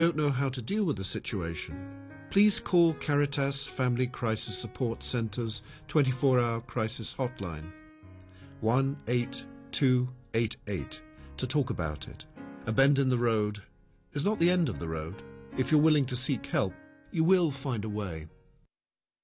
Don't know how to deal with the situation, please call Caritas Family Crisis Support Centre's 24-hour crisis hotline, 18288, to talk about it. A bend in the road is not the end of the road. If you're willing to seek help, you will find a way.